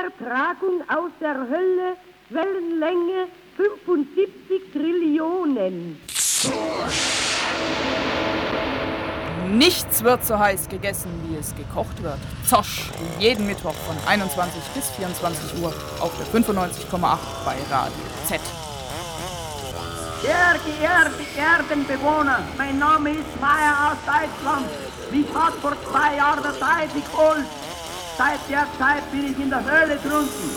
Übertragung aus der Hölle, Wellenlänge 75 Trillionen. Nichts wird so heiß gegessen, wie es gekocht wird. Zosch, jeden Mittwoch von 21 bis 24 Uhr auf der 95,8 bei Radio Z. Sehr geehrte Erdenbewohner, mein Name ist Meier aus Deutschland. Mich hat vor 2 Jahren der Teufel geholt. Seit der Zeit bin ich in der Hölle drunten.